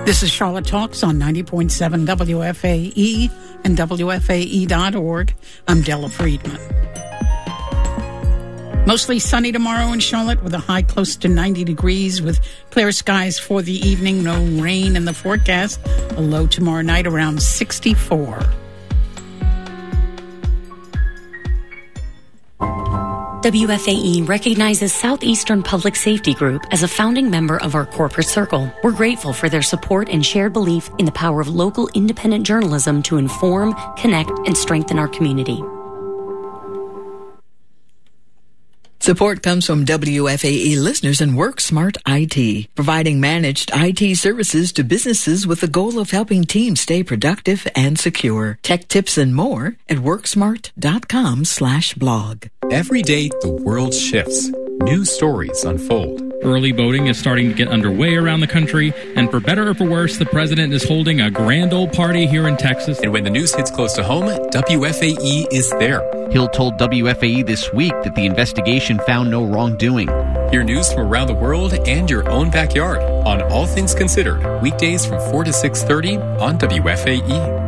This is Charlotte Talks on 90.7 WFAE and WFAE.org. I'm Della Friedman. Mostly sunny tomorrow in Charlotte with a high close to 90 degrees with clear skies for the evening. No rain in the forecast. A low tomorrow night around 64. WFAE recognizes Southeastern Public Safety Group as a founding member of our corporate circle. We're grateful for their support and shared belief in the power of local independent journalism to inform, connect, and strengthen our community. Support comes from WFAE listeners and WorkSmart IT, providing managed IT services to businesses with the goal of helping teams stay productive and secure. Tech tips and more at worksmart.com/blog. Every day, the world shifts. New stories unfold. Early voting is starting to get underway around the country, and for better or for worse, the president is holding a grand old party here in Texas. And when the news hits close to home, WFAE is there. Hill told WFAE this week that the investigation found no wrongdoing. Hear news from around the world and your own backyard on All Things Considered, weekdays from 4 to 6:30 on WFAE.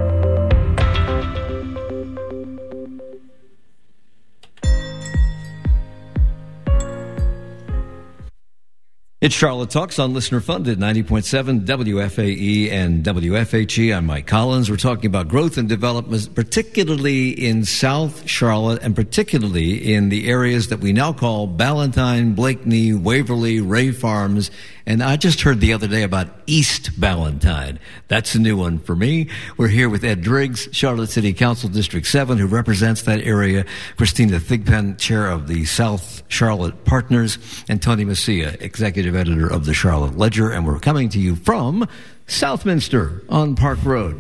It's Charlotte Talks on Listener Funded, 90.7 WFAE and WFHE. I'm Mike Collins. We're talking about growth and development, particularly in South Charlotte and particularly in the areas that we now call Ballantyne, Blakeney, Waverly, Ray Farms. And I just heard the other day about East Ballantyne. That's a new one for me. We're here with Ed Driggs, Charlotte City Council District 7, who represents that area, Christina Thigpen, chair of the South Charlotte Partners, and Tony Messia, executive editor of the Charlotte Ledger. And we're coming to you from Southminster on Park Road.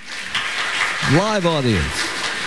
Live audience.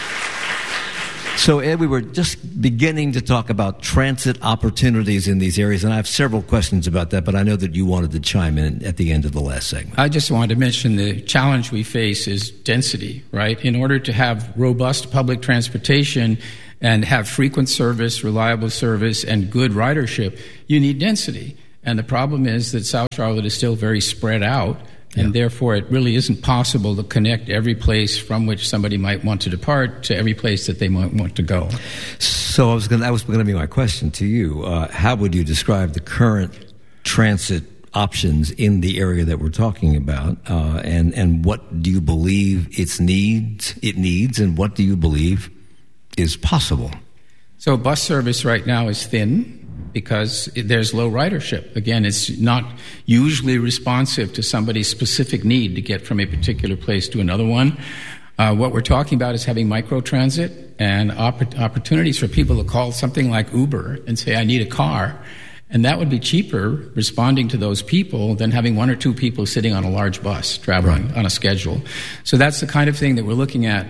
So, Ed, we were just beginning to talk about transit opportunities in these areas, and I have several questions about that, but I know that you wanted to chime in at the end of the last segment. I just wanted to mention the challenge we face is density, right? In order to have robust public transportation and have frequent service, reliable service, and good ridership, you need density. And the problem is that South Charlotte is still very spread out, and therefore it really isn't possible to connect every place from which somebody might want to depart to every place that they might want to go. So that was going to be my question to you. How would you describe the current transit options in the area that we're talking about, and what do you believe it needs, and what do you believe is possible? So bus service right now is thin, because there's low ridership. Again, it's not usually responsive to somebody's specific need to get from a particular place to another one. What we're talking about is having microtransit and opportunities for people to call something like Uber and say, I need a car. And that would be cheaper responding to those people than having one or two people sitting on a large bus traveling on a schedule. So that's the kind of thing that we're looking at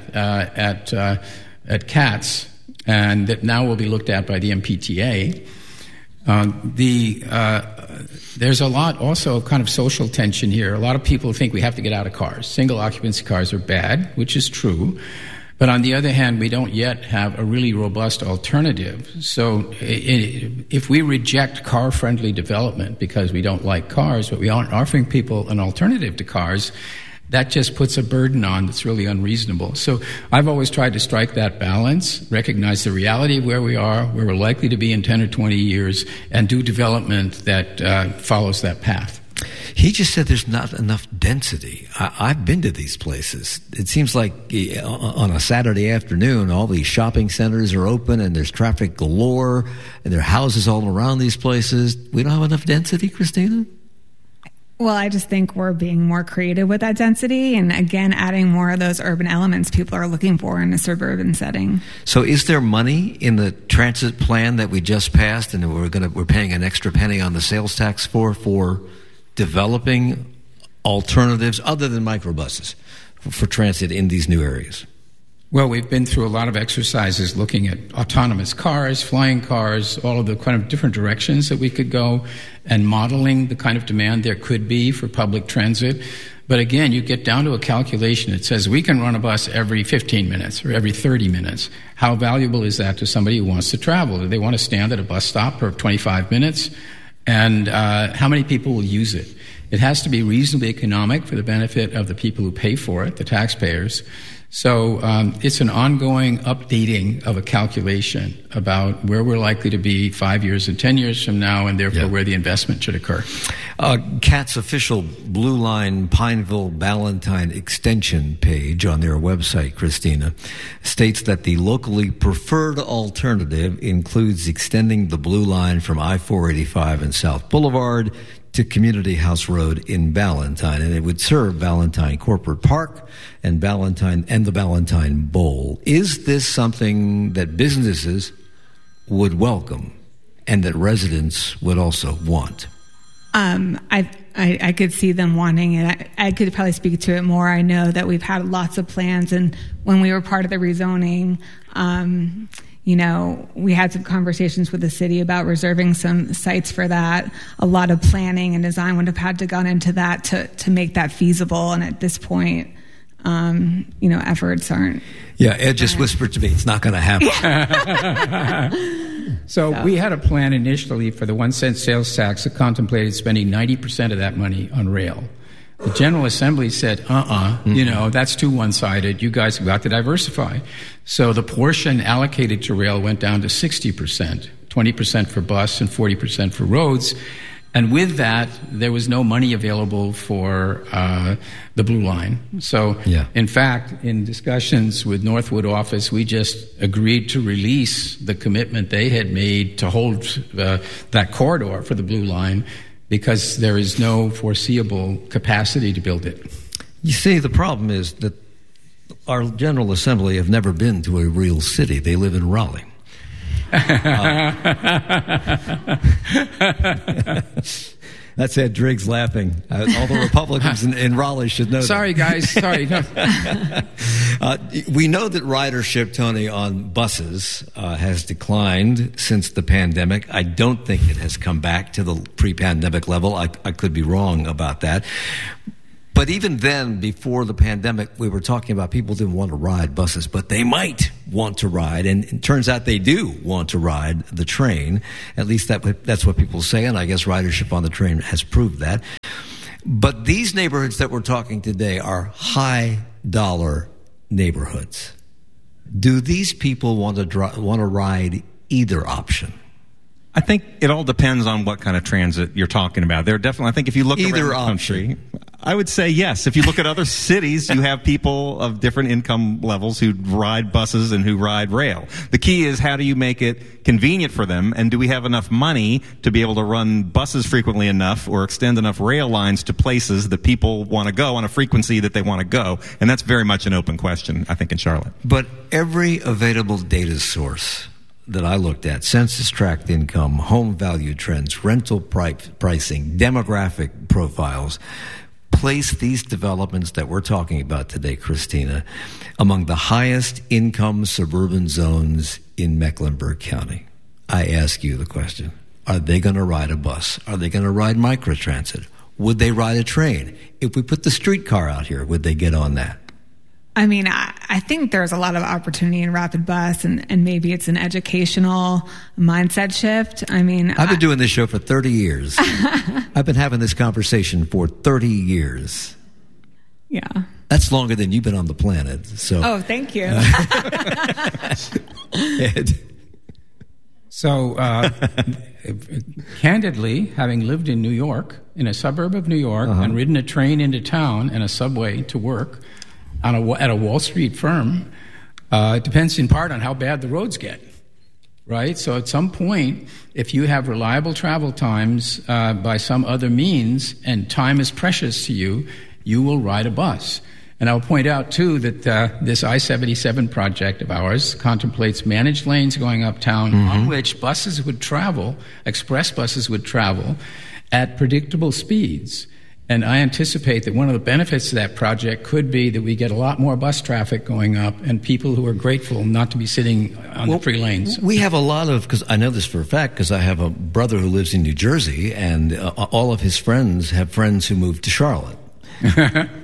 CATS, and that now will be looked at by the MPTA. There's a lot also of kind of social tension here. A lot of people think we have to get out of cars. Single occupancy cars are bad, which is true. But on the other hand, we don't yet have a really robust alternative. So if we reject car-friendly development because we don't like cars, but we aren't offering people an alternative to cars, that just puts a burden on that's really unreasonable. So I've always tried to strike that balance, recognize the reality of where we are, where we're likely to be in 10 or 20 years, and do development that follows that path. He just said there's not enough density. I've been to these places. It seems like on a Saturday afternoon, all these shopping centers are open and there's traffic galore and there are houses all around these places. We don't have enough density, Christina? Well, I just think we're being more creative with that density and, again, adding more of those urban elements people are looking for in a suburban setting. So is there money in the transit plan that we just passed and we're paying an extra penny on the sales tax for developing alternatives other than microbuses for transit in these new areas? Well, we've been through a lot of exercises looking at autonomous cars, flying cars, all of the kind of different directions that we could go, and modeling the kind of demand there could be for public transit. But again, you get down to a calculation that says we can run a bus every 15 minutes or every 30 minutes. How valuable is that to somebody who wants to travel? Do they want to stand at a bus stop for 25 minutes? And how many people will use it? It has to be reasonably economic for the benefit of the people who pay for it, the taxpayers. So it's an ongoing updating of a calculation about where we're likely to be 5 years and 10 years from now, and therefore where the investment should occur. CAT's official Blue Line Pineville Ballantyne extension page on their website, Christina, states that the locally preferred alternative includes extending the Blue Line from I-485 and South Boulevard to Community House Road in Ballantyne, and it would serve Ballantyne Corporate Park and the Ballantyne Bowl. Is this something that businesses would welcome and that residents would also want? I could see them wanting it. I could probably speak to it more. I know that we've had lots of plans, and when we were part of the rezoning, we had some conversations with the city about reserving some sites for that. A lot of planning and design would have had to gone into that to make that feasible. And at this point, efforts aren't. Yeah, Ed just whispered to me, it's not going to happen. So we had a plan initially for the 1 cent sales tax that contemplated spending 90% of that money on rail. The General Assembly said, that's too one-sided. You guys have got to diversify. So the portion allocated to rail went down to 60%, 20% for bus and 40% for roads. And with that, there was no money available for the Blue Line. So, in fact, in discussions with Northwood office, we just agreed to release the commitment they had made to hold that corridor for the Blue Line, because there is no foreseeable capacity to build it. You see, the problem is that our General Assembly have never been to a real city. They live in Raleigh. That's Ed Driggs laughing. All the Republicans in Raleigh should know Sorry, that. Guys. Sorry. We know that ridership, Tony, on buses has declined since the pandemic. I don't think it has come back to the pre-pandemic level. I could be wrong about that. But even then, before the pandemic, we were talking about people didn't want to ride buses, but they might want to ride. And it turns out they do want to ride the train. At least that's what people say, and I guess ridership on the train has proved that. But these neighborhoods that we're talking today are high-dollar neighborhoods. Do these people want to ride either option? I think it all depends on what kind of transit you're talking about. There are definitely, I think if you look around the country, I would say yes. If you look at other cities, you have people of different income levels who ride buses and who ride rail. The key is, how do you make it convenient for them, and do we have enough money to be able to run buses frequently enough or extend enough rail lines to places that people want to go on a frequency that they want to go? And that's very much an open question, I think, in Charlotte. But every available data source that I looked at, census tract income, home value trends, rental pricing, demographic profiles, place these developments that we're talking about today, Christina, among the highest income suburban zones in Mecklenburg County. I ask you the question, are they going to ride a bus? Are they going to ride microtransit? Would they ride a train? If we put the streetcar out here, would they get on that? I mean, I think there's a lot of opportunity in Rapid Bus, and maybe it's an educational mindset shift. I mean, I've been doing this show for 30 years. I've been having this conversation for 30 years. Yeah. That's longer than you've been on the planet. So. Oh, thank you. Ed. So, candidly, having lived in New York, in a suburb of New York, and ridden a train into town and a subway to work, at a Wall Street firm, it depends in part on how bad the roads get, right? So at some point, if you have reliable travel times by some other means, and time is precious to you, you will ride a bus. And I'll point out, too, that this I-77 project of ours contemplates managed lanes going uptown on which buses would travel, express buses would travel, at predictable speeds. And I anticipate that one of the benefits of that project could be that we get a lot more bus traffic going up and people who are grateful not to be sitting on the free lanes. We have a lot of, because I know this for a fact, because I have a brother who lives in New Jersey, and all of his friends have friends who moved to Charlotte.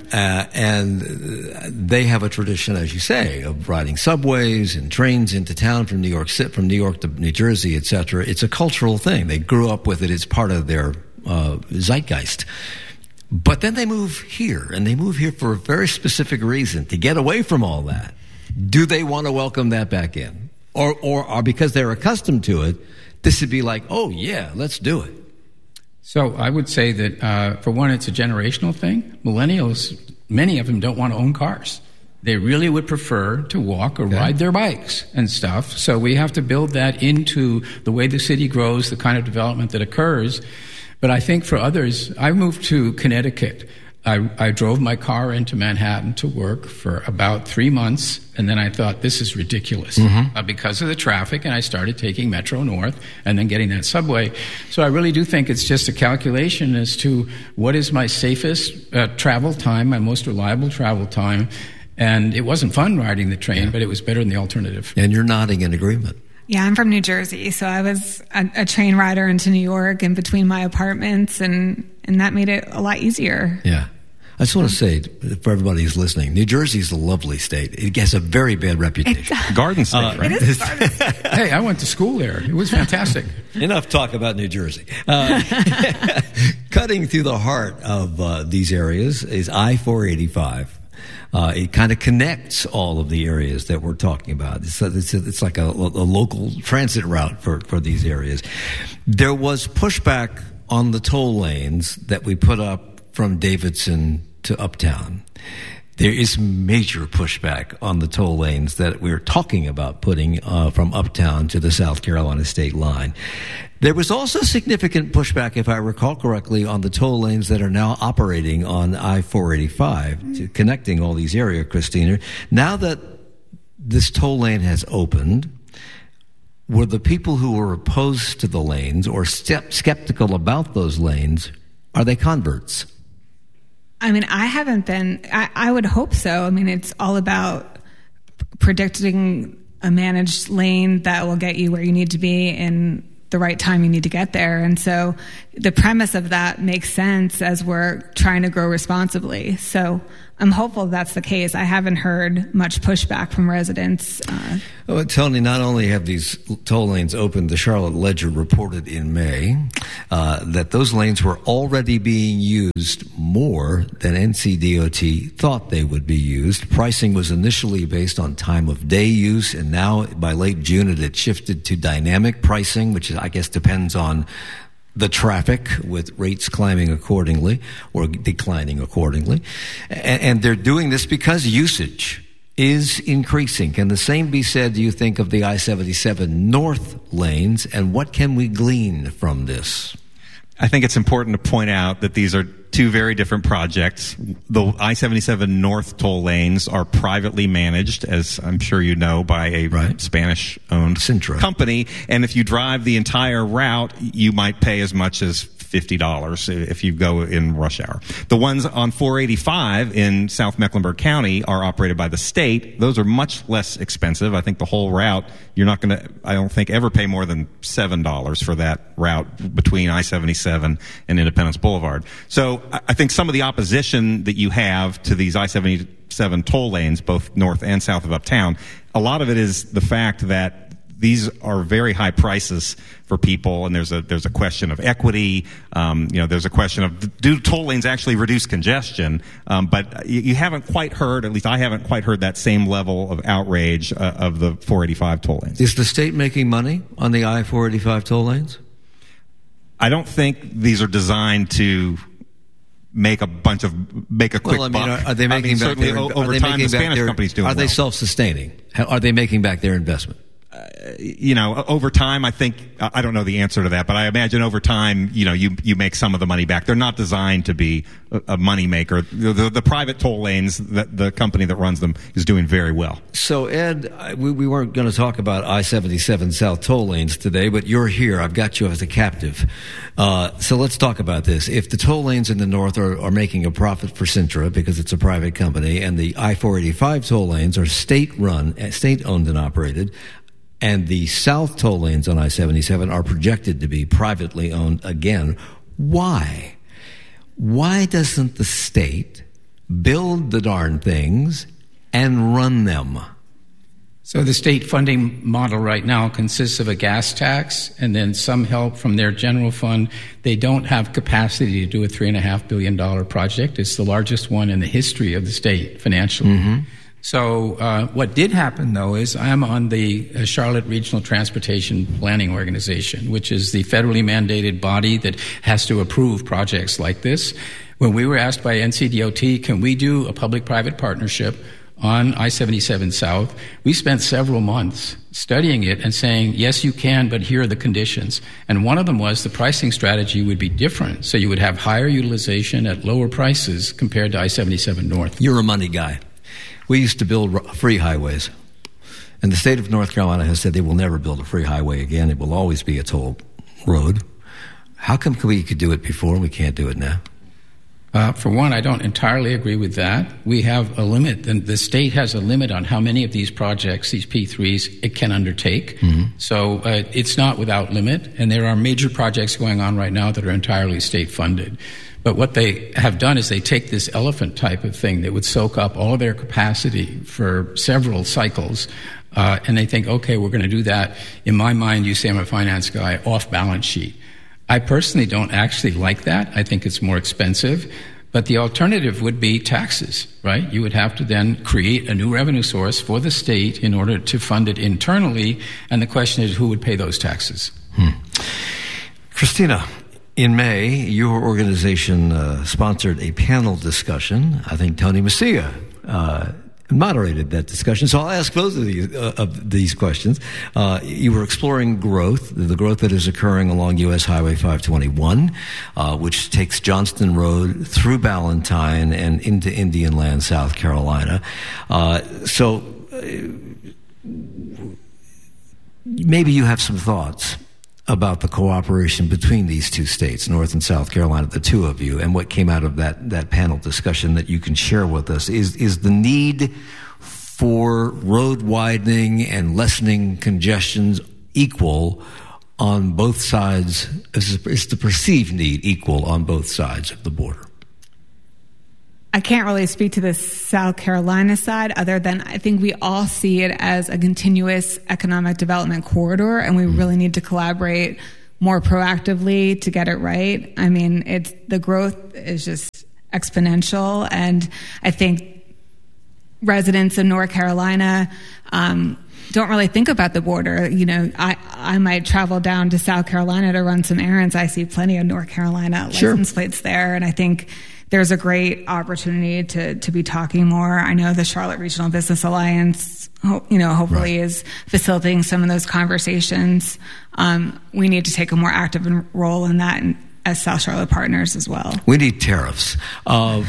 And they have a tradition, as you say, of riding subways and trains into town from New York to New Jersey, etc. It's a cultural thing. They grew up with it. It's part of their zeitgeist. But then they move here, and they move here for a very specific reason, to get away from all that. Do they want to welcome that back in? Or because they're accustomed to it, this would be like, oh, yeah, let's do it. So I would say that, for one, it's a generational thing. Millennials, many of them don't want to own cars. They really would prefer to walk or ride their bikes and stuff. So we have to build that into the way the city grows, the kind of development that occurs. But I think for others, I moved to Connecticut. I drove my car into Manhattan to work for about 3 months, and then I thought, this is ridiculous because of the traffic, and I started taking Metro North and then getting that subway. So I really do think it's just a calculation as to what is my safest travel time, my most reliable travel time, and it wasn't fun riding the train, but it was better than the alternative. And you're nodding in agreement. Yeah, I'm from New Jersey, so I was a train rider into New York and between my apartments, and that made it a lot easier. Yeah. I just want to say, for everybody who's listening, New Jersey is a lovely state. It has a very bad reputation. Garden State, right? It is Garden State. Hey, I went to school there. It was fantastic. Enough talk about New Jersey. Cutting through the heart of these areas is I-485. It kind of connects all of the areas that we're talking about. It's like a local transit route for these areas. There was pushback on the toll lanes that we put up from Davidson to Uptown. There is major pushback on the toll lanes that we're talking about putting from Uptown to the South Carolina state line. There was also significant pushback, if I recall correctly, on the toll lanes that are now operating on I-485, connecting all these areas, Christina. Now that this toll lane has opened, were the people who were opposed to the lanes or skeptical about those lanes, are they converts? I mean, I haven't been. I would hope so. I mean, it's all about predicting a managed lane that will get you where you need to be in the right time you need to get there. And so the premise of that makes sense as we're trying to grow responsibly. So I'm hopeful that's the case. I haven't heard much pushback from residents. Well, Tony, not only have these toll lanes opened, the Charlotte Ledger reported in May that those lanes were already being used more than NCDOT thought they would be used. Pricing was initially based on time of day use, and now by late June it had shifted to dynamic pricing, which I guess depends on the traffic, with rates climbing accordingly or declining accordingly. And they're doing this because usage is increasing. Can the same be said, do you think, of the I-77 North lanes, and what can we glean from this? I think it's important to point out that these are two very different projects. The I-77 North toll lanes are privately managed, as I'm sure you know, by a Spanish-owned Cintra company. And if you drive the entire route, you might pay as much as $50 if you go in rush hour. The ones on 485 in South Mecklenburg County are operated by the state. Those are much less expensive. I think the whole route, you're not going to, I don't think, ever pay more than $7 for that route between I-77 and Independence Boulevard. So I think some of the opposition that you have to these I-77 toll lanes, both north and south of Uptown, a lot of it is the fact that these are very high prices for people, and there's a question of equity. There's a question of, do toll lanes actually reduce congestion? But you haven't quite heard, at least I haven't quite heard, that same level of outrage of the 485 toll lanes. Is the state making money on the I-485 toll lanes? I don't think these are designed to make a quick buck. Are they making back certainly over time the Spanish companies doing well. Are they self-sustaining? Are they making back their investment? Over time, I think, I don't know the answer to that, but I imagine over time, you make some of the money back. They're not designed to be a money maker. The private toll lanes, the company that runs them is doing very well. So, Ed, we weren't going to talk about I-77 South toll lanes today, but you're here. I've got you as a captive. So let's talk about this. If the toll lanes in the north are making a profit for Cintra because it's a private company, and the I-485 toll lanes are state-run, state-owned and operated, and the south toll lanes on I-77 are projected to be privately owned again, why? Why doesn't the state build the darn things, and run them? So the state funding model right now consists of a gas tax and then some help from their general fund. They don't have capacity to do a $3.5 billion project. It's the largest one in the history of the state financially. Mm-hmm. So what did happen, though, is I'm on the Charlotte Regional Transportation Planning Organization, which is the federally mandated body that has to approve projects like this. When we were asked by NCDOT, can we do a public-private partnership on I-77 South, we spent several months studying it and saying, yes, you can, but here are the conditions. And one of them was the pricing strategy would be different. So you would have higher utilization at lower prices compared to I-77 North. You're a money guy. We used to build free highways. And the state of North Carolina has said they will never build a free highway again. It will always be a toll road. How come we could do it before and we can't do it now? For one, I don't entirely agree with that. We have a limit. The state has a limit on how many of these projects, these P3s, it can undertake. Mm-hmm. So it's not without limit. And there are major projects going on right now that are entirely state funded. But what they have done is they take this elephant type of thing that would soak up all of their capacity for several cycles. And they think, okay, we're going to do that. In my mind, you say I'm a finance guy, off balance sheet. I personally don't actually like that. I think it's more expensive. But the alternative would be taxes, right? You would have to then create a new revenue source for the state in order to fund it internally. And the question is, who would pay those taxes? Christina, in May, your organization sponsored a panel discussion. I think Tony Messia moderated that discussion. So I'll ask both of these questions. You were exploring growth, the growth that is occurring along U.S. Highway 521, which takes Johnston Road through Ballantyne and into Indian Land, South Carolina. So maybe you have some thoughts about the cooperation between these two states, North and South Carolina, the two of you, and what came out of that panel discussion that you can share with us. Is the need for road widening and lessening congestions equal on both sides? Is the perceived need equal on both sides of the border? I can't really speak to the South Carolina side other than I think we all see it as a continuous economic development corridor, and we really need to collaborate more proactively to get it right. I mean, the growth is just exponential, and I think residents in North Carolina don't really think about the border. You know, I might travel down to South Carolina to run some errands. I see plenty of North Carolina license plates there, and I think there's a great opportunity to be talking more. I know the Charlotte Regional Business Alliance, hopefully is facilitating some of those conversations. We need to take a more active role in that as South Charlotte partners as well. We need tariffs. How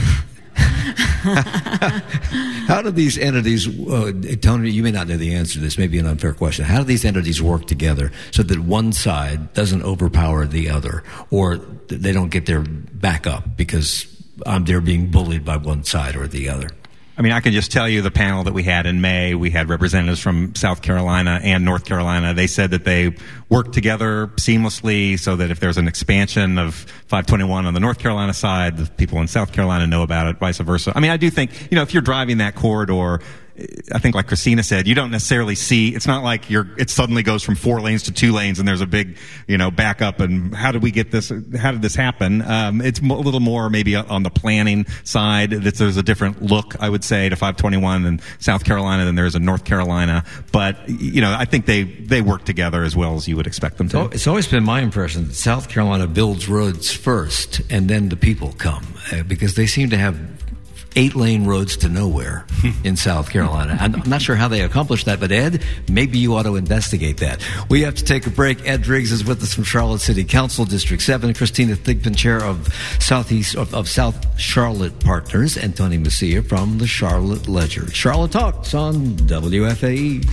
do these entities, Tony, you may not know the answer to this, may be an unfair question. How do these entities work together so that one side doesn't overpower the other, or they don't get their back up because they're being bullied by one side or the other? I mean, I can just tell you the panel that we had in May, we had representatives from South Carolina and North Carolina. They said that they work together seamlessly so that if there's an expansion of 521 on the North Carolina side, the people in South Carolina know about it, vice versa. I mean, I do think, if you're driving that corridor, I think like Christina said, you don't necessarily see, it's not like it suddenly goes from 4 lanes to 2 lanes and there's a big, backup and how did we get this, how did this happen? It's a little more maybe on the planning side that there's a different look, I would say, to 521 in South Carolina than there is in North Carolina. But, I think they work together as well as you would expect them to. It's always been my impression that South Carolina builds roads first and then the people come because they seem to have 8-lane roads to nowhere in South Carolina. I'm not sure how they accomplished that, but Ed, maybe you ought to investigate that. We have to take a break. Ed Driggs is with us from Charlotte City Council, District 7. Christina Thigpen, chair of South Charlotte Partners, and Tony Messia from the Charlotte Ledger. Charlotte Talks on WFAE.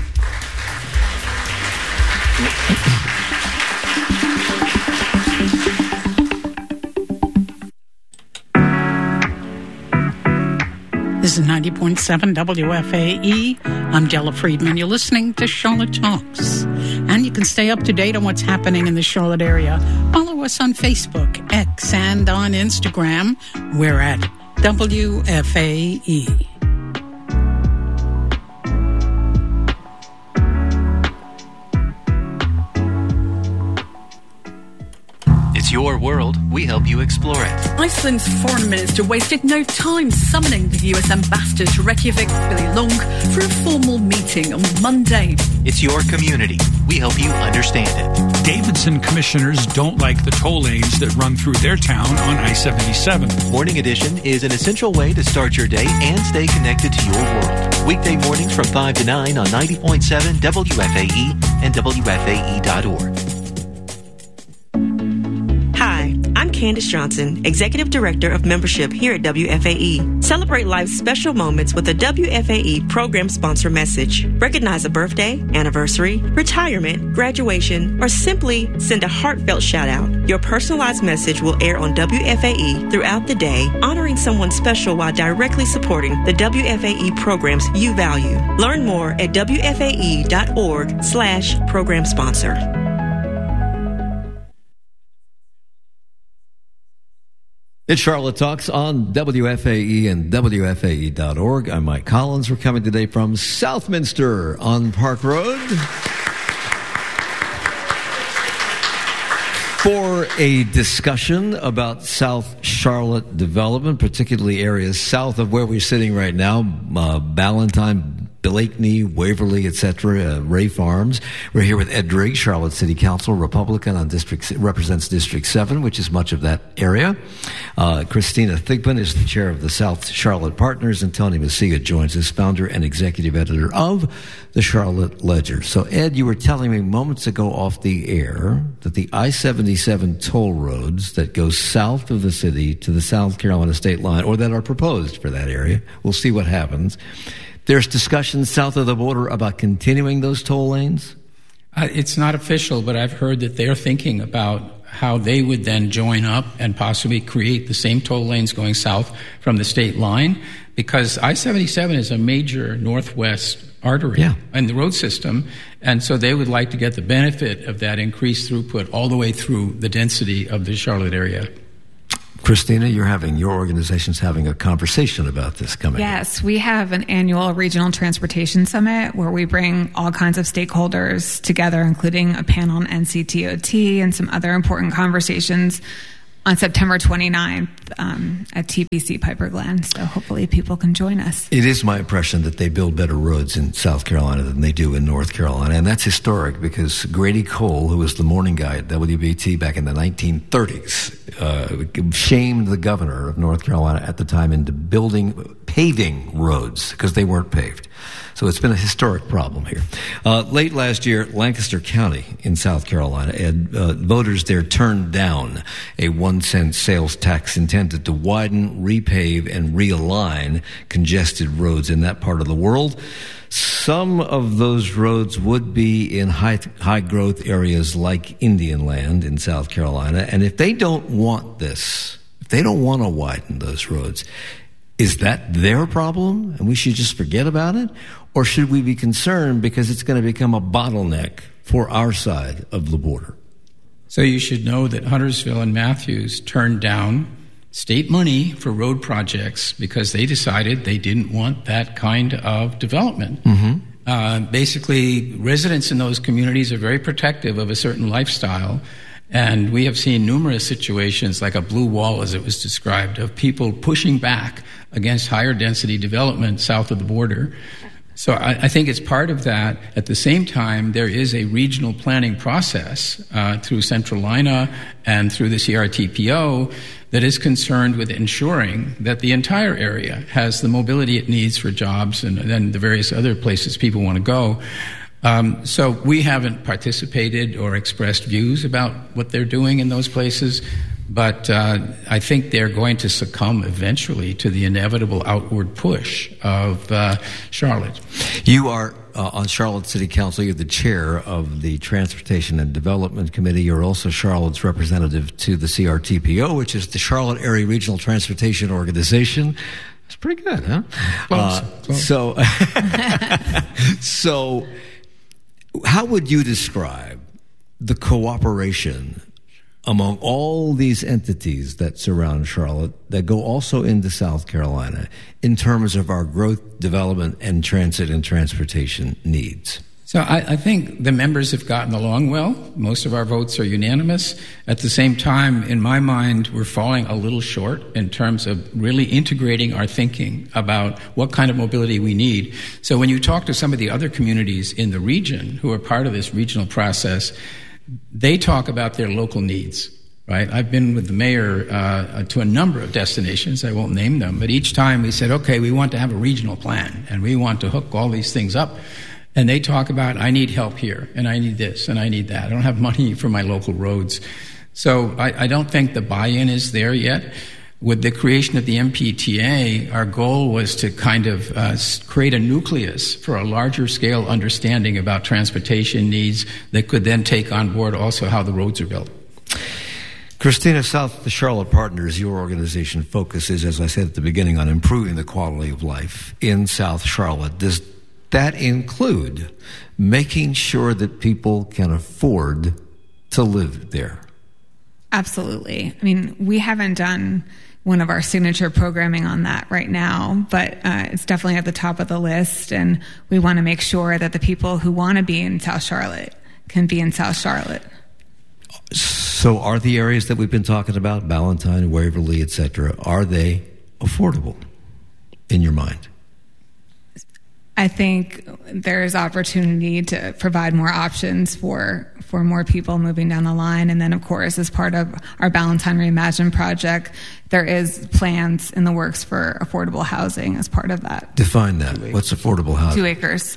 This is 90.7 WFAE. I'm Della Friedman. You're listening to Charlotte Talks. And you can stay up to date on what's happening in the Charlotte area. Follow us on Facebook, X, and on Instagram. We're at WFAE. It's your world. We help you explore it. Iceland's foreign minister wasted no time summoning the US ambassador to Reykjavik, Billy Long, for a formal meeting on Monday. It's your community. We help you understand it. Davidson commissioners don't like the toll lanes that run through their town on I-77. Morning Edition is an essential way to start your day and stay connected to your world. Weekday mornings from 5 to 9 on 90.7 WFAE and WFAE.org. I'm Candace Johnson, Executive Director of Membership here at WFAE. Celebrate life's special moments with a WFAE program sponsor message. Recognize a birthday, anniversary, retirement, graduation, or simply send a heartfelt shout out. Your personalized message will air on WFAE throughout the day, honoring someone special while directly supporting the WFAE programs you value. Learn more at WFAE.org/program sponsor. It's Charlotte Talks on WFAE and WFAE.org. I'm Mike Collins. We're coming today from Southminster on Park Road for a discussion about South Charlotte development, particularly areas south of where we're sitting right now, Ballantyne, Blakeney, Waverly, etc., Ray Farms. We're here with Ed Driggs, Charlotte City Council, Republican, represents District 7, which is much of that area. Christina Thigpen is the chair of the South Charlotte Partners, and Tony Messiga joins us, founder and executive editor of the Charlotte Ledger. So, Ed, you were telling me moments ago off the air that the I-77 toll roads that go south of the city to the South Carolina state line, or that are proposed for that area, we'll see what happens. There's discussions south of the border about continuing those toll lanes? It's not official, but I've heard that they're thinking about how they would then join up and possibly create the same toll lanes going south from the state line, because I-77 is a major northwest artery in the road system, and so they would like to get the benefit of that increased throughput all the way through the density of the Charlotte area. Christina, your organization's having a conversation about this coming up. Yes, we have an annual regional transportation summit where we bring all kinds of stakeholders together, including a panel on NCTOT and some other important conversations on September 29th at TPC Piper Glen. So hopefully people can join us. It is my impression that they build better roads in South Carolina than they do in North Carolina. And that's historic because Grady Cole, who was the morning guy at WBT back in the 1930s, shamed the governor of North Carolina at the time into paving roads because they weren't paved. So it's been a historic problem here. Late last year, Lancaster County in South Carolina, voters there turned down a 1-cent sales tax intended to widen, repave, and realign congested roads in that part of the world. Some of those roads would be in high growth areas like Indian Land in South Carolina. And if they don't want this, if they don't want to widen those roads, is that their problem and we should just forget about it? Or should we be concerned because it's going to become a bottleneck for our side of the border? So you should know that Huntersville and Matthews turned down state money for road projects because they decided they didn't want that kind of development. Mm-hmm. Basically, residents in those communities are very protective of a certain lifestyle. And we have seen numerous situations, like a blue wall, as it was described, of people pushing back against higher density development south of the border. So I think it's part of that. At the same time, there is a regional planning process through Central LINA and through the CRTPO that is concerned with ensuring that the entire area has the mobility it needs for jobs and then the various other places people want to go. So we haven't participated or expressed views about what they're doing in those places, but I think they're going to succumb eventually to the inevitable outward push of Charlotte. You are on Charlotte City Council. You're the chair of the Transportation and Development Committee. You're also Charlotte's representative to the CRTPO, which is the Charlotte Area Regional Transportation Organization. It's pretty good, huh? Close. So how would you describe the cooperation among all these entities that surround Charlotte that go also into South Carolina in terms of our growth, development, and transit and transportation needs? So I think the members have gotten along well. Most of our votes are unanimous. At the same time, in my mind, we're falling a little short in terms of really integrating our thinking about what kind of mobility we need. So when you talk to some of the other communities in the region who are part of this regional process, they talk about their local needs. Right? I've been with the mayor to a number of destinations. I won't name them, but each time we said, okay, we want to have a regional plan, and we want to hook all these things up. And they talk about, I need help here, and I need this, and I need that. I don't have money for my local roads. So I don't think the buy-in is there yet. With the creation of the MPTA, our goal was to kind of create a nucleus for a larger scale understanding about transportation needs that could then take on board also how the roads are built. Christina, South Charlotte Partners, your organization focuses, as I said at the beginning, on improving the quality of life in South Charlotte. Does that include making sure that people can afford to live there? Absolutely. I mean, we haven't done one of our signature programming on that right now, but it's definitely at the top of the list, and we want to make sure that the people who want to be in South Charlotte can be in South Charlotte. So are the areas that we've been talking about, Ballantyne, Waverly, etc., are they affordable in your mind? I think there is opportunity to provide more options for more people moving down the line. And then, of course, as part of our Ballantyne Reimagine project, there is plans in the works for affordable housing as part of that. Define that. What's affordable housing? 2 acres.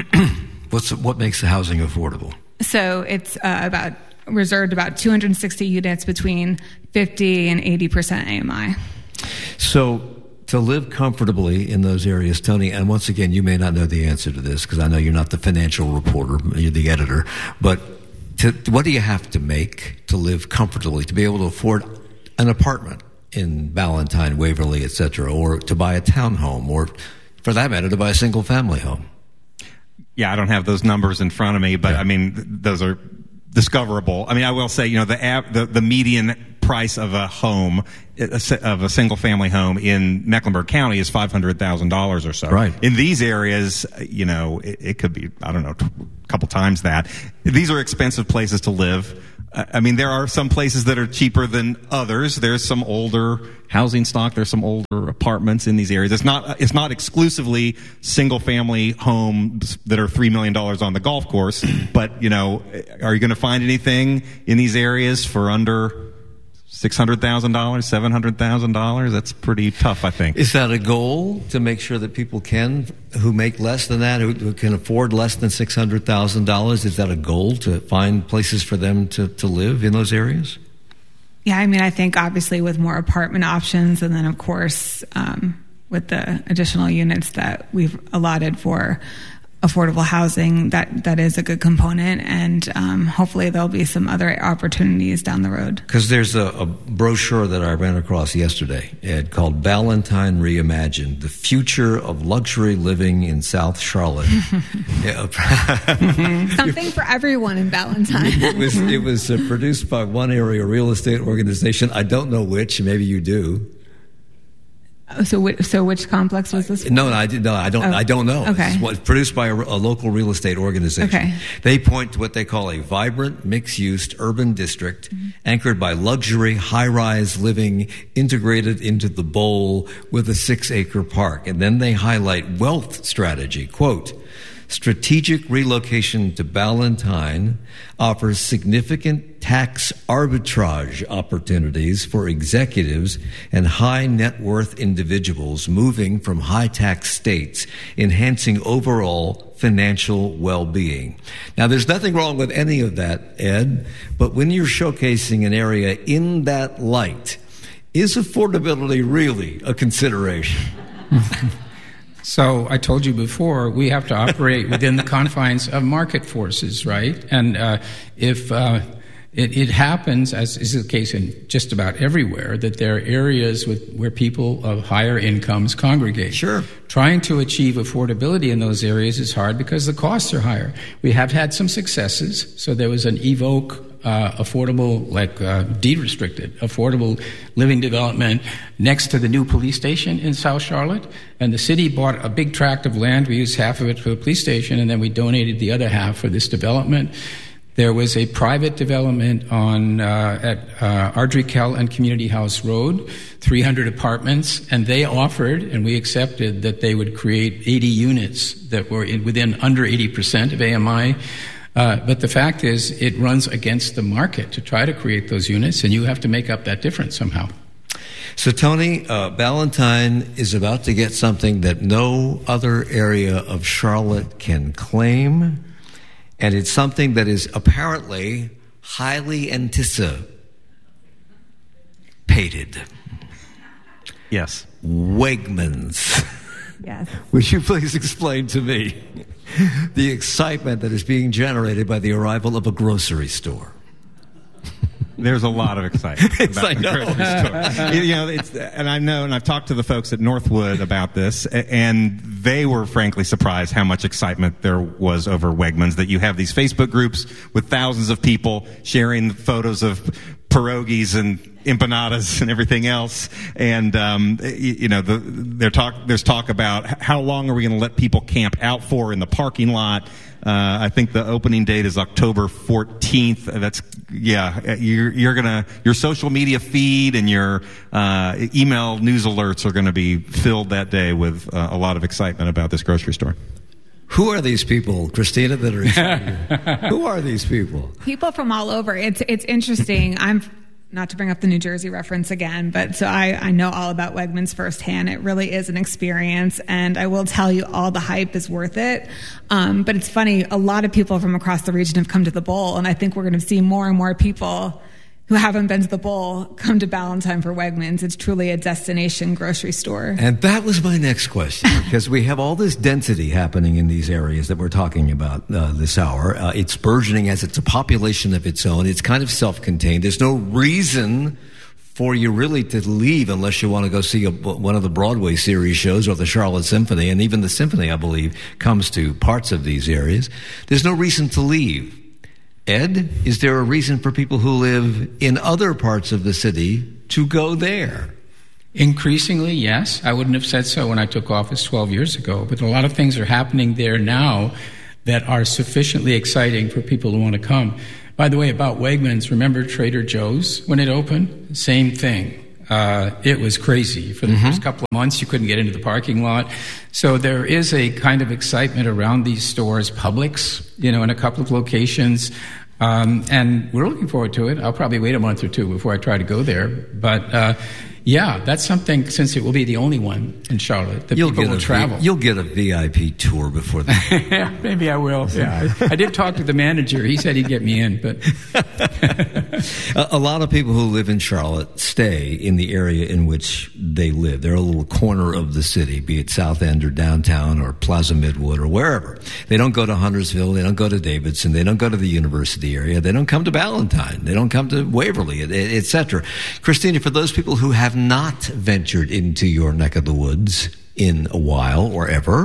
What makes the housing affordable? So it's reserved about 260 units between 50 and 80% AMI. So to live comfortably in those areas, Tony, and once again, you may not know the answer to this because I know you're not the financial reporter, you're the editor, but what do you have to make to live comfortably, to be able to afford an apartment in Ballantyne, Waverly, etc., or to buy a townhome, or for that matter, to buy a single-family home? Yeah, I don't have those numbers in front of me, but I mean, those are discoverable. I mean, I will say, the median price of a home, of a single family home in Mecklenburg County is $500,000 or so. Right. In these areas, it could be, I don't know, a couple times that. These are expensive places to live. I mean, there are some places that are cheaper than others. There's some older housing stock. There's some older apartments in these areas. It's not exclusively single family homes that are $3 million on the golf course. But, are you going to find anything in these areas for under $600,000, $700,000? That's pretty tough, I think. Is that a goal to make sure that people who make less than that, who can afford less than $600,000, is that a goal to find places for them to live in those areas? Yeah, I mean, I think obviously with more apartment options, and then of course with the additional units that we've allotted for affordable housing, that is a good component, and hopefully there'll be some other opportunities down the road. Because there's a brochure that I ran across yesterday, Ed, called Ballantyne Reimagined, the future of luxury living in South Charlotte. Something for everyone in Ballantyne. It was produced by one area real estate organization. I don't know which. Maybe you do. So which complex was this? No, I don't know. Okay. It's produced by a local real estate organization. Okay. They point to what they call a vibrant, mixed-use urban district anchored by luxury, high-rise living integrated into the bowl with a 6-acre park. And then they highlight wealth strategy. Quote, strategic relocation to Ballantyne offers significant tax arbitrage opportunities for executives and high net worth individuals moving from high tax states, enhancing overall financial well-being. Now, there's nothing wrong with any of that, Ed, but when you're showcasing an area in that light, is affordability really a consideration? So I told you before, we have to operate within the confines of market forces, right? And if it happens, as is the case in just about everywhere, that there are areas where people of higher incomes congregate. Sure. Trying to achieve affordability in those areas is hard because the costs are higher. We have had some successes. So there was an Evoke affordable, deed restricted, affordable living development next to the new police station in South Charlotte. And the city bought a big tract of land. We used half of it for the police station, and then we donated the other half for this development. There was a private development at Ardrey-Kell and Community House Road, 300 apartments, and they offered, and we accepted, that they would create 80 units that were within under 80% of AMI. But the fact is, it runs against the market to try to create those units, and you have to make up that difference somehow. So, Tony, Ballantyne is about to get something that no other area of Charlotte can claim. And it's something that is apparently highly anticipated. Yes. Wegmans. Yes. Would you please explain to me the excitement that is being generated by the arrival of a grocery store? There's a lot of excitement about the grocery store. And I know, and I've talked to the folks at Northwood about this, and they were frankly surprised how much excitement there was over Wegmans, that you have these Facebook groups with thousands of people sharing photos of pierogies and empanadas and everything else. And, there's talk about how long are we going to let people camp out for in the parking lot. I think the opening date is October 14th. Your social media feed and your email news alerts are going to be filled that day with a lot of excitement about this grocery store. Who are these people, Christina, that are excited? Who are these people? People from all over. It's interesting. I'm not to bring up the New Jersey reference again, but so I know all about Wegmans firsthand. It really is an experience, and I will tell you, all the hype is worth it. But it's funny, a lot of people from across the region have come to the Bowl, and I think we're going to see more and more people who haven't been to the Bowl come to Ballantyne for Wegmans. It's truly a destination grocery store. And that was my next question, because we have all this density happening in these areas that we're talking about this hour. It's burgeoning as it's a population of its own. It's kind of self-contained. There's no reason for you really to leave unless you want to go see one of the Broadway series shows or the Charlotte Symphony. And even the Symphony, I believe, comes to parts of these areas. There's no reason to leave. Ed, is there a reason for people who live in other parts of the city to go there? Increasingly, yes. I wouldn't have said so when I took office 12 years ago, but a lot of things are happening there now that are sufficiently exciting for people who want to come. By the way, about Wegmans, remember Trader Joe's when it opened? Same thing. It was crazy. For the first couple of months, you couldn't get into the parking lot. So there is a kind of excitement around these stores. Publix, in a couple of locations. And we're looking forward to it. I'll probably wait a month or two before I try to go there. But that's something, since it will be the only one in Charlotte, that people will travel. You'll get a VIP tour before that. Yeah, maybe I will. Yeah, I did talk to the manager. He said he'd get me in. But a lot of people who live in Charlotte stay in the area in which they live. They're a little corner of the city, be it South End or downtown or Plaza Midwood or wherever. They don't go to Huntersville. They don't go to Davidson. They don't go to the university area. They don't come to Ballantyne. They don't come to Waverly, etc. Christina, for those people who have not ventured into your neck of the woods in a while or ever,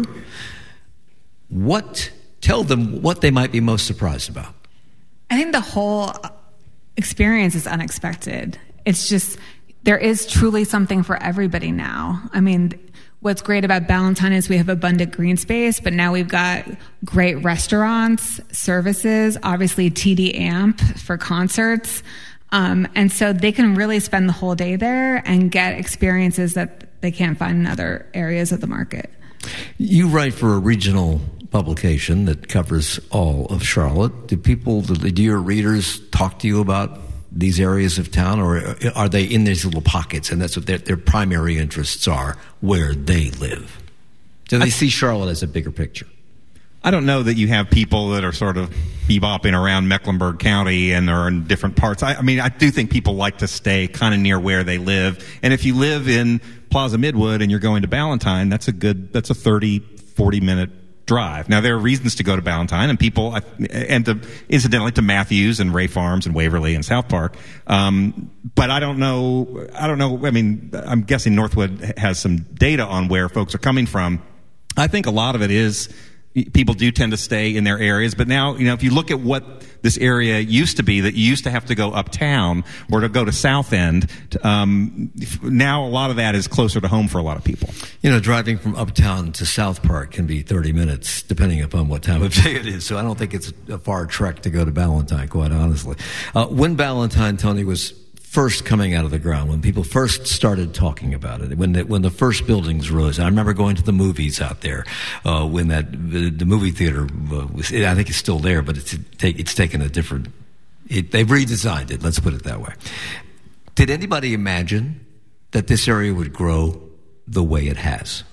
tell them what they might be most surprised about. I think the whole experience is unexpected. It's just, there is truly something for everybody now. I mean, what's great about Ballantyne is we have abundant green space, but now we've got great restaurants, services, obviously TD Amp for concerts. And so they can really spend the whole day there and get experiences that they can't find in other areas of the market. You write for a regional publication that covers all of Charlotte. Do your readers talk to you about these areas of town, or are they in these little pockets and that's what their primary interests are, where they live? Do they see Charlotte as a bigger picture? I don't know that you have people that are sort of bebopping around Mecklenburg County and are in different parts. I do think people like to stay kind of near where they live. And if you live in Plaza Midwood and you're going to Ballantyne, that's a 30, 40-minute drive. Now, there are reasons to go to Ballantyne, and people, incidentally, to Matthews and Ray Farms and Waverly and South Park. But I don't know. I mean, I'm guessing Northwood has some data on where folks are coming from. I think a lot of it is people do tend to stay in their areas. But now, if you look at what this area used to be, that you used to have to go uptown or to go to South End, now a lot of that is closer to home for a lot of people. Driving from uptown to South Park can be 30 minutes, depending upon what time of day it is. So I don't think it's a far trek to go to Ballantyne, quite honestly. When Ballantyne, Tony, was first coming out of the ground, when people first started talking about it, when the first buildings rose. I remember going to the movies out there when the movie theater was. I think it's still there, but it's taken a different. They've redesigned it. Let's put it that way. Did anybody imagine that this area would grow the way it has?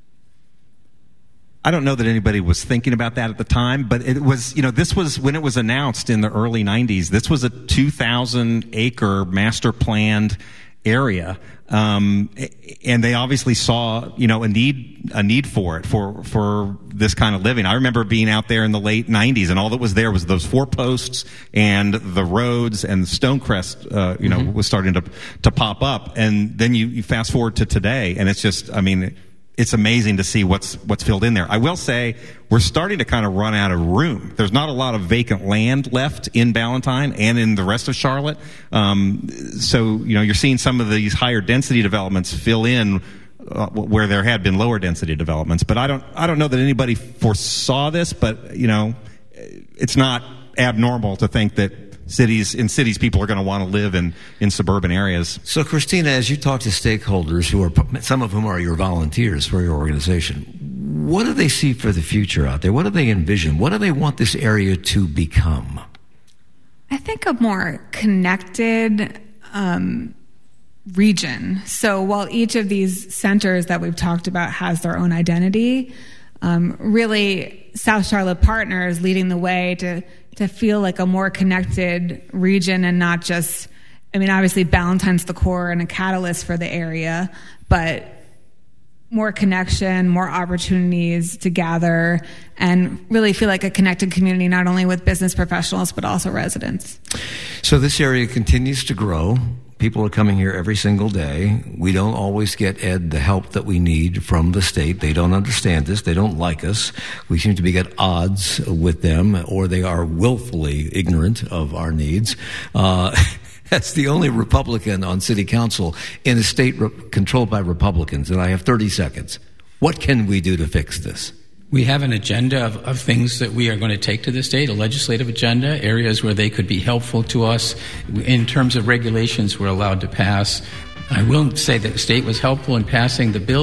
I don't know that anybody was thinking about that at the time, but it was, this was when it was announced in the early 90s. This was a 2,000-acre master planned area, and they obviously saw, a need for it, for this kind of living. I remember being out there in the late 90s, and all that was there was those 4 posts and the roads, and Stonecrest, was starting to pop up. And then you fast forward to today, and it's just, it's amazing to see what's filled in there. I will say we're starting to kind of run out of room. There's not a lot of vacant land left in Ballantyne and in the rest of Charlotte. So you're seeing some of these higher density developments fill in where there had been lower density developments. But I don't know that anybody foresaw this, but it's not abnormal to think that cities people are going to want to live in suburban areas. So, Christina, as you talk to stakeholders, some of whom are your volunteers for your organization, what do they see for the future out there? What do they envision? What do they want this area to become? I think a more connected region. So while each of these centers that we've talked about has their own identity, really South Charlotte Partners leading the way to feel like a more connected region, and not just, obviously Ballantyne's the core and a catalyst for the area, but more connection, more opportunities to gather and really feel like a connected community, not only with business professionals, but also residents. So this area continues to grow. People are coming here every single day. We don't always get, Ed, the help that we need from the state. They don't understand us. They don't like us. We seem to be at odds with them, or they are willfully ignorant of our needs. That's the only Republican on city council in a state controlled by Republicans, and I have 30 seconds. What can we do to fix this? We have an agenda of things that we are going to take to the state, a legislative agenda, areas where they could be helpful to us. In terms of regulations we're allowed to pass, I will say that the state was helpful in passing the bill